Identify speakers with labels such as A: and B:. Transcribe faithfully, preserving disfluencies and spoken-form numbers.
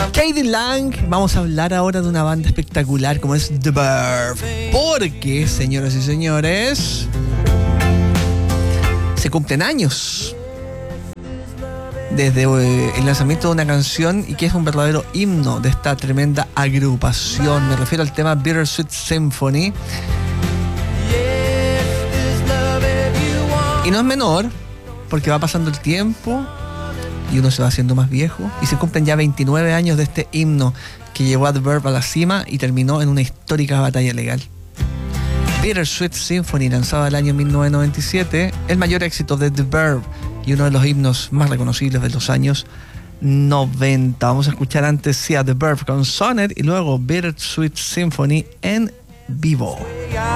A: K D Lang, vamos a hablar ahora de una banda espectacular como es The Verve. Porque, señoras y señores, se cumplen años desde eh, el lanzamiento de una canción y que es un verdadero himno de esta tremenda agrupación. Me refiero al tema Bittersweet Symphony. Y no es menor, porque va pasando el tiempo y uno se va haciendo más viejo y se cumplen ya veintinueve años de este himno que llevó a The Verve a la cima y terminó en una histórica batalla legal. Bittersweet Symphony, lanzado el año mil novecientos noventa y siete, el mayor éxito de The Verve y uno de los himnos más reconocibles de los años noventa. Vamos a escuchar antes sí a The Verve con Sonnet y luego Bittersweet Symphony en vivo.